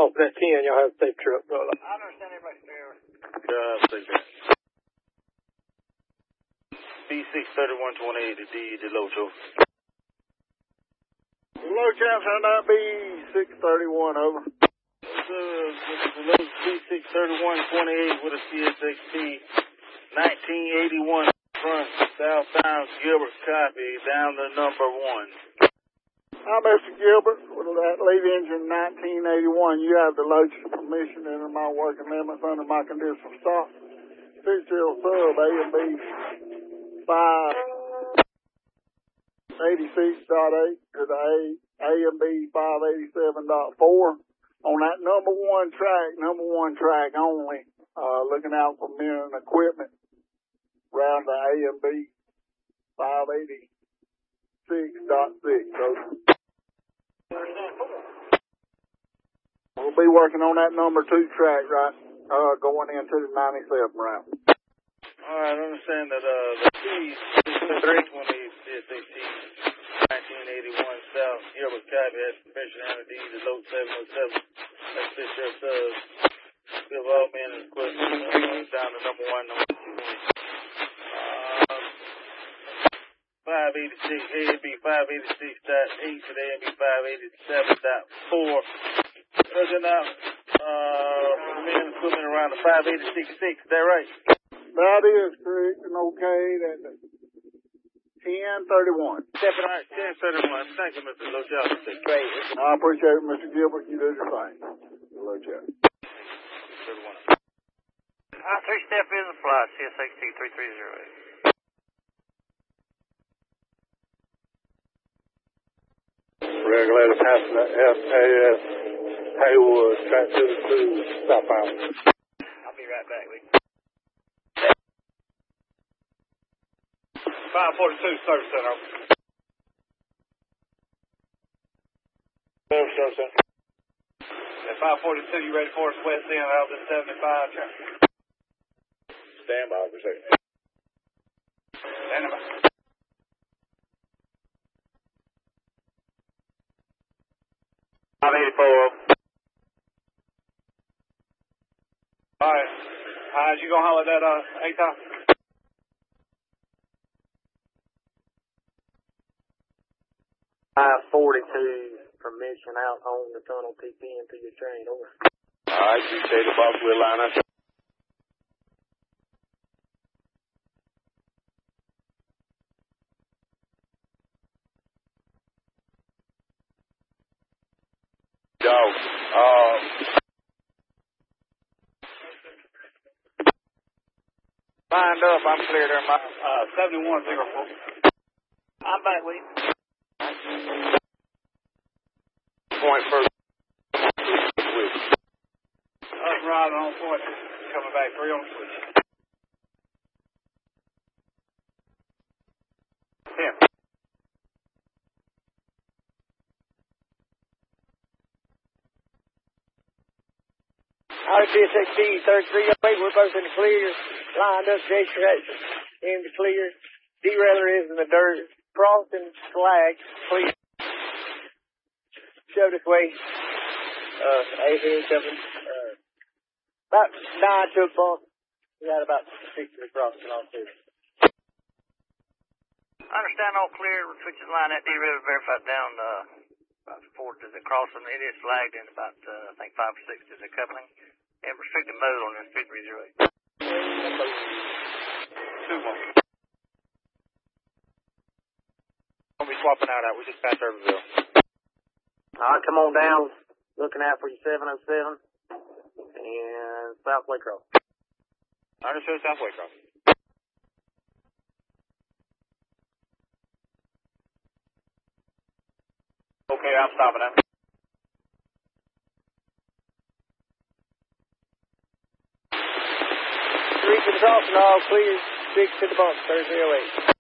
off that 10. Y'all have a safe trip, brother. I understand everybody's there. Take that. B63128 to D, the Locho. Locho, turn that B631 over. B63128 with a CSXT 1981 front, South Towns, Gilbert, copy, down to number 1. I'm Mr. Gilbert with that lead engine 1981. You have the Locho permission to enter my working limits under my conditional stop. 6-0 sub A and B 586.8 to the A and B 587.4. On that number one track only, looking out for men and equipment, round the A and B 586.6. We'll be working on that number 2 track, right, going into the 97 round. All right, I understand that the C63128 CSXT 1981 South Gilbert copy has permission to enter D to load 707. That's 6-0 sub. Give all men and equipment down to number 1, number 2. 586, A and B 586.8 to the A and B 587.4. Looking out men and equipment around the 586.6, is that right? That is correct and okay. That's 1031. Stepping out 1031. Thank you, Mr. Locho. Great. I appreciate it, Mr. Gilbert. You do your thing. Locho. 31. 3-step is a flight, CSXT 3308. Regulator passing SAS Haywood, transmitted to southbound. I'll be right back, Lee. 542 service center. Service center. At 542, you ready for us west end out of the 75 traffic? Stand by for a second. Stand by. I'm 84. All right. You gonna holler at that, ATOP? Permission out on the tunnel TP into your train, over. All right, you say the box will line up. Dog. Lined up, I'm clear there, my 7104. I'm back, Lee. Point first. Up right on point. Coming back 3 on switch. 10. Alright, CSXT 3308, we're both in the clear. Lined up, Jason in the clear. Derailer is in the dirt. Crossing flag, clear. Show this way. A coming. About 9 to a bump. We got about 6 to the crossing on too. I understand all clear. We're switching line at D-River, verified down about 4 to the crossing. It is flagged in about, I think, 5 or 6 to the coupling. And restricted mode on this 5308. 2 more. We'll be swapping out. We just passed Irvingville. Alright, come on down. Looking out for your 707 and South Waycross. Understood, South Waycross. Okay, I'm stopping now. 3 to the crossing, all clear. 6 to the bump, 3308.